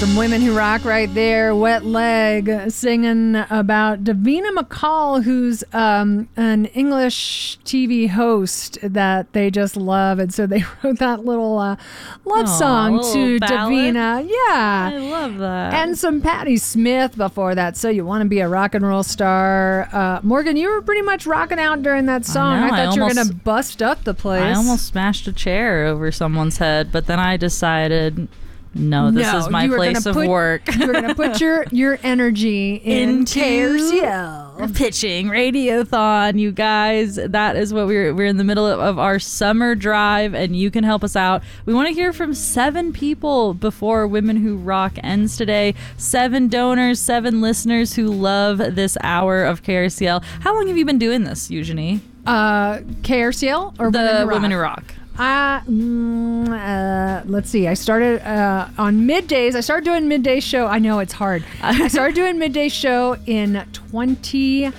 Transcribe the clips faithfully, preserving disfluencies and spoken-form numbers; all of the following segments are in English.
Some Women Who Rock right there. Wet Leg singing about Davina McCall, who's um, an English T V host that they just love. And so they wrote that little uh, love Aww, song to ballad. Davina. Yeah. I love that. And some Patti Smith before that. So You Want to Be a Rock and Roll Star. Uh, Morgan, you were pretty much rocking out during that song. I, I know, thought I you were almost, going to bust up the place. I almost smashed a chair over someone's head, but then I decided... No, this no, is my place of put, work. You're going to put your, your energy in K R C L. Pitching Radiothon, you guys. That is what we're we're in the middle of, of our summer drive, and you can help us out. We want to hear from seven people before Women Who Rock ends today. Seven donors, seven listeners who love this hour of K R C L. How long have you been doing this, Eugenie? Uh, K R C L or the Women Who Rock? Women Who Rock. Uh, mm, uh, let's see. I started uh, on middays. I started doing midday show. I know it's hard. I started doing midday show in twenty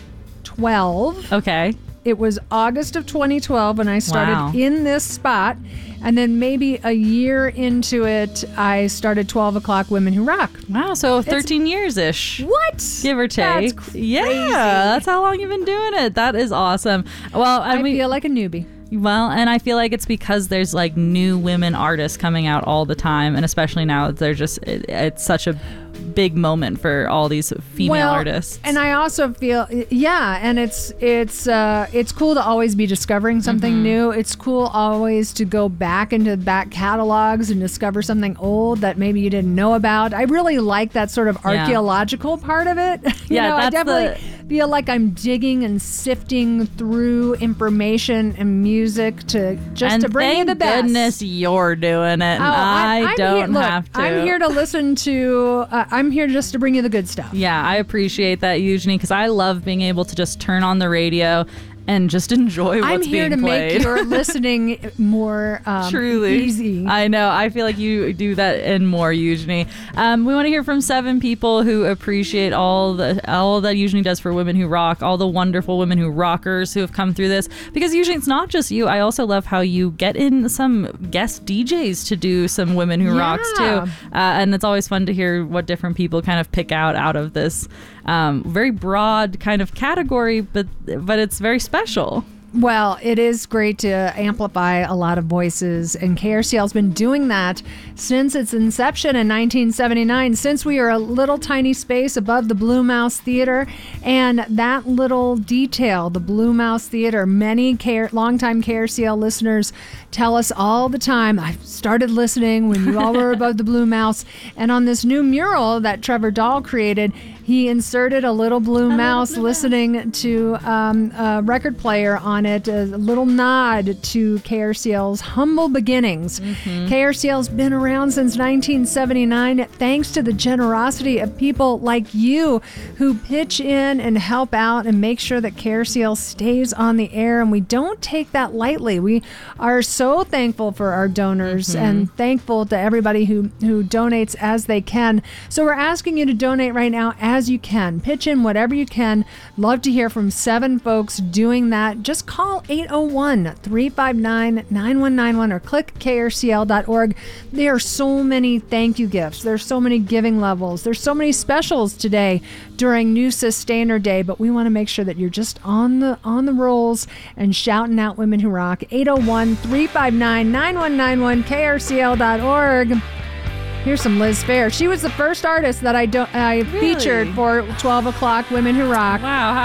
twelve. Okay. It was August of twenty twelve when I started Wow. in this spot. And then maybe a year into it, I started twelve o'clock Women Who Rock. Wow, so thirteen years-ish. What? Give or take. That's crazy. Yeah, that's how long you've been doing it. That is awesome. Well, and I we, feel like a newbie. Well, and I feel like it's because there's like new women artists coming out all the time, and especially now they're just it, it's such a big moment for all these female well, artists. And I also feel yeah, and it's it's uh, it's cool to always be discovering something Mm-hmm. new. It's cool always to go back into back catalogs and discover something old that maybe you didn't know about. I really like that sort of Yeah. archaeological part of it. you Yeah, know, I that's definitely feel like I'm digging and sifting through information and music to just and to bring you thank the best. goodness you're doing it, and Oh, I I'm- I'm don't here, look, have to. I'm here to listen to. Uh, I'm here just to bring you the good stuff. Yeah, I appreciate that, Eugenie, because I love being able to just turn on the radio and just enjoy what's I'm here being to played. make your listening more um, Truly easy. I know. I feel like you do that and more, Eugenie. Um, we want to hear from seven people who appreciate all the all that Eugenie does for Women Who Rock, all the wonderful women who rockers who have come through this. Because Eugenie, it's not just you. I also love how you get in some guest D Js to do some Women Who Yeah. Rocks too, uh, and it's always fun to hear what different people kind of pick out out of this um, very broad kind of category, but but it's very special. Well, it is great to amplify a lot of voices, and K R C L's been doing that since its inception in nineteen seventy-nine, since we are a little tiny space above the Blue Mouse Theater. And that little detail, the Blue Mouse Theater, many K- longtime K R C L listeners tell us all the time, I started listening when you all were above the Blue Mouse. And on this new mural that Trevor Dahl created, he inserted a little blue mouse listening to um, a record player on it, a little nod to K R C L's humble beginnings. Mm-hmm. K R C L's been around since nineteen seventy-nine thanks to the generosity of people like you who pitch in and help out and make sure that K R C L stays on the air, and we don't take that lightly. We are so thankful for our donors Mm-hmm. and thankful to everybody who, who donates as they can. So we're asking you to donate right now as you can. Pitch in whatever you can. Love to hear from seven folks doing that. Just call eight oh one, three five nine, nine one nine one or click K R C L dot org. There are so many thank you gifts. There's so many giving levels. There's so many specials today during New Sustainer Day, but we want to make sure that you're just on the on the rolls and shouting out Women Who Rock. eight oh one, three five nine, nine one nine one, K R C L dot org. Here's some Liz Phair. She was the first artist that I, do- I Really? featured for twelve o'clock Women Who Rock. Wow.